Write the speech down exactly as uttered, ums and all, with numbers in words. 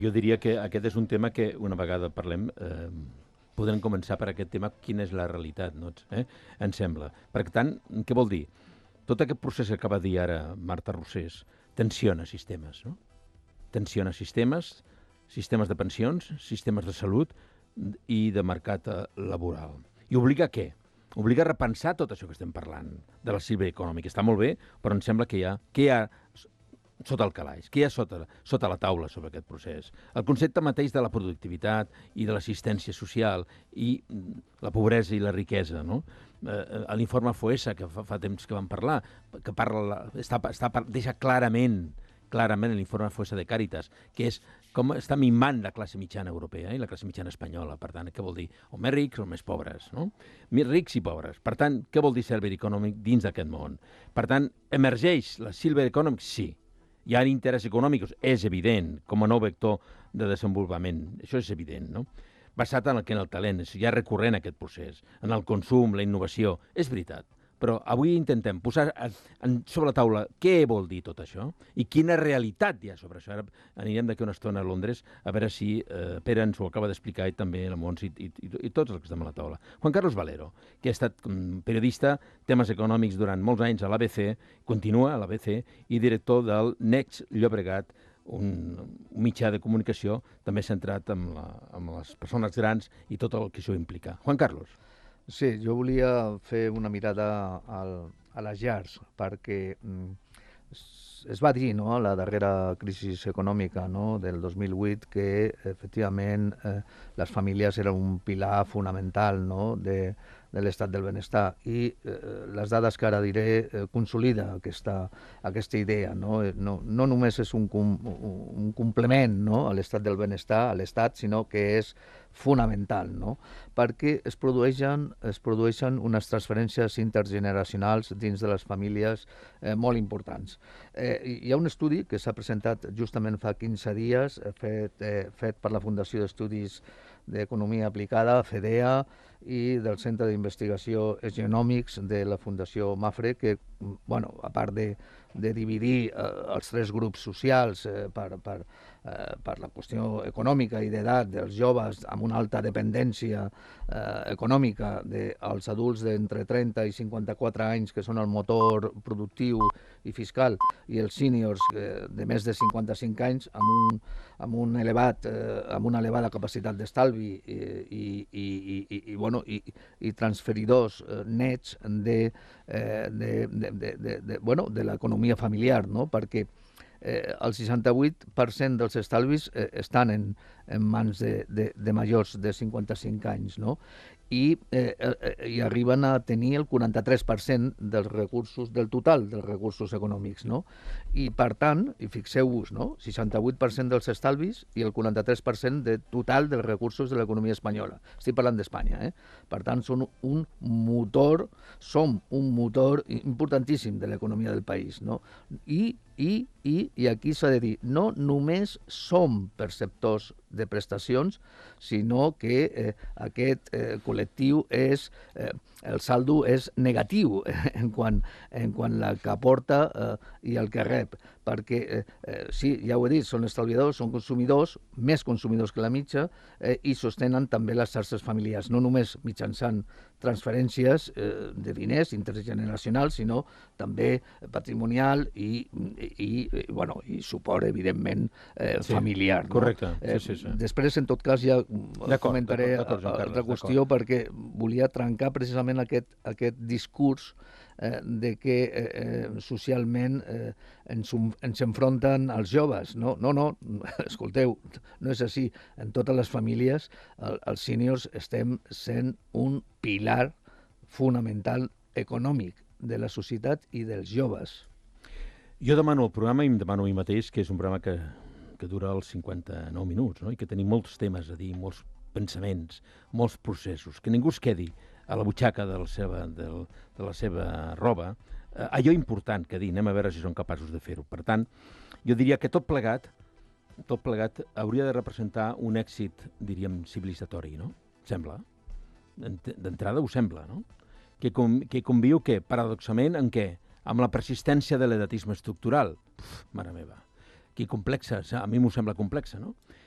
Jo diria que aquest és un tema que, una vegada parlem, eh, podrem començar per aquest tema, quina és la realitat, no? Eh? Em sembla. Per tant, què vol dir? Tot aquest procés que acaba de dir ara Marta Rossés tensiona sistemes, no? Tensiona sistemes, sistemes de pensions, sistemes de salut i de mercat laboral. I obliga a què? Obliga a repensar tot això que estem parlant de la Silver Economy, que està molt bé, però em sembla que hi ha, que hi ha sota el calaix, que hi ha sota, sota la taula sobre aquest procés. El concepte mateix de la productivitat i de l'assistència social i la pobresa i la riquesa, no? Eh, l'informe FOESA, que fa, fa temps que vam parlar, que parla, està, està, deixa clarament clarament l'informe FOESA de Càritas, que és com està mimant la classe mitjana europea i la classe mitjana espanyola. Per tant, què vol dir? O més rics o més pobres, no? Més rics i pobres. Per tant, què vol dir Silver Economy dins d'aquest món? Per tant, emergeix la Silver Economy? Sí. Hi ha interessos econòmics? És evident, com a nou vector de desenvolupament. Això és evident, no? Basat en el que en el talent, hi ha recurrent aquest procés, en el consum, la innovació. És veritat. Però avui intentem posar en, sobre la taula què vol dir tot això i quina realitat hi ha sobre això. Ara anirem d'aquí una estona a Londres a veure si eh, Pere ens ho acaba d'explicar i també la Montse i, i, i tots els que estem a la taula. Juan Carlos Valero, que ha estat periodista, temes econòmics durant molts anys a l'A B C, continua a l'A B C i director del Next Llobregat, un, un mitjà de comunicació també centrat en, la, en les persones grans i tot el que això implica. Juan Carlos. Sí, jo volia fer una mirada al, a les llars, perquè mm, es, es va dir, no?, a la darrera crisi econòmica, no?, del dos mil vuit, que efectivament eh, les famílies eren un pilar fonamental, no?, de, de l'estat del benestar, i eh, les dades que ara diré eh, consolida aquesta, aquesta idea, no? No, no només és un, com, un complement, no?, a l'estat del benestar, a l'estat, sinó que és fonamental, no?, perquè es produeixen, es produeixen unes transferències intergeneracionals dins de les famílies eh, molt importants. Eh, hi ha un estudi que s'ha presentat justament fa quinze dies, fet, eh, fet per la Fundació d'Estudis d'Economia Aplicada, FEDEA, i del Centre d'Investigació Econòmics de la Fundació Mafre, que, bueno, a part de, de dividir eh, els tres grups socials eh, per, per, eh, per la qüestió econòmica i d'edat dels joves amb una alta dependència eh, econòmica dels adults d'entre trenta i cinquanta-quatre anys, que són el motor productiu i fiscal, i els sèniors eh, de més de cinquanta-cinc anys amb, un, amb, un elevat, eh, amb una elevada capacitat d'estalvi i, i, i, i, i, bueno, i, i transferidors eh, nets de, eh, de, de, de, de, de, bueno, de l'economia familiar, no?, perquè eh, el seixanta-vuit per cent dels estalvis eh, estan en, en mans de, de, de majors de cinquanta-cinc anys, no?, i, eh, eh, i arriben a tenir el quaranta-tres per cent dels recursos, del total dels recursos econòmics, no? I per tant, i fixeu-vos, no?, seixanta-vuit per cent dels estalvis i el quaranta-tres per cent de total dels recursos de l'economia espanyola. Estic parlant d'Espanya, eh? Per tant, són un motor, som un motor importantíssim de l'economia del país, no? I, i, i, i aquí s'ha de dir, no només som perceptors de prestacions, sinó que eh, aquest eh, col·lectiu és, eh, el saldo és negatiu eh, en quant, en quant la que aporta eh, i el que rep, perquè eh, eh, sí, ja ho he dit, són estalviadors, són consumidors, més consumidors que la mitja, eh, i sostenen també les xarxes familiars, no només mitjançant transferències eh, de diners intergeneracionals, sinó també patrimonial i, i, i, bueno, i suport, evidentment, eh, sí, familiar. No? Correcte, sí, sí, sí. Eh, després, en tot cas, ja comentaré altra qüestió, perquè volia trencar precisament aquest, aquest discurs eh, de que eh, socialment eh, ens, ens enfronten els joves. No, no, no, escolteu, no és així. En totes les famílies, el, els sèniors estem sent un pilar fonamental econòmic de la societat i dels joves. Jo demano el programa i em demano a mi mateix, que és un programa que, que dura els cinquanta-nou minuts, no?, i que tenim molts temes a dir, molts pensaments, molts processos, que ningú es quedi a la butxaca de la seva, de, de la seva roba, eh, allò important que dir, anem a veure si són capaços de fer-ho. Per tant, jo diria que tot plegat, tot plegat hauria de representar un èxit, diríem, civilitzatori, no? Sembla. D'entrada ho sembla, no? Que, com, que conviu, què? Paradoxament, en què? Amb la persistència de l'edatisme estructural. Uf, mare meva. Que complexa, a mi m'ho sembla complexa, no?